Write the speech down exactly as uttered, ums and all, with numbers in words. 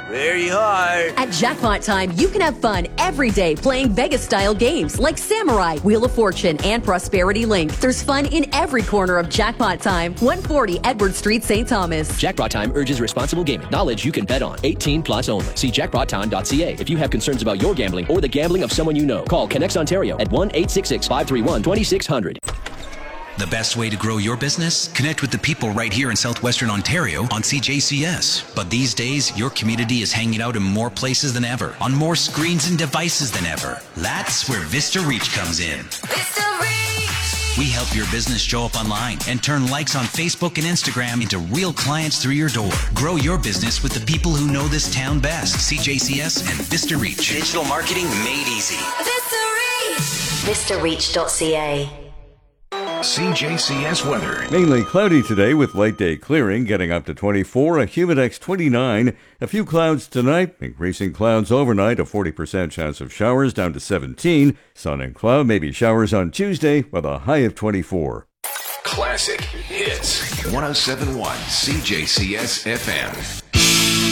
Very hard. At Jackpot Time, you can have fun every day playing Vegas-style games like Samurai, Wheel of Fortune, and Prosperity Link. There's fun in every corner of Jackpot Time. one forty Edward Street, Saint Thomas. Jackpot Time urges responsible gaming. Knowledge you can bet on. eighteen plus only. See jackpot time dot c a if you have concerns about your gambling or the gambling of someone you know. Call Connects Ontario at one eight six six, five three one, two six zero zero. The best way to grow your business? Connect with the people right here in southwestern Ontario on C J C S. But these days, your community is hanging out in more places than ever, on more screens and devices than ever. That's where Vista Reach comes in. Vista Reach! We help your business show up online and turn likes on Facebook and Instagram into real clients through your door. Grow your business with the people who know this town best. C J C S and Vista Reach. Digital marketing made easy. Vista Reach! vista reach dot c a. C J C S weather. Mainly cloudy today with light day clearing, getting up to twenty-four, a humidex twenty-nine. A few clouds tonight, increasing clouds overnight, a forty percent chance of showers down to seventeen. Sun and cloud, maybe showers on Tuesday with a high of twenty-four. Classic hits. one oh seven point one C J C S F M.